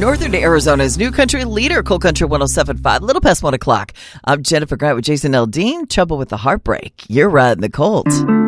Northern Arizona's new country leader, Cool Country 107.5, little past 1 o'clock. I'm Jennifer Grant with Jason Aldean. Trouble with the heartbreak. You're riding the Colt.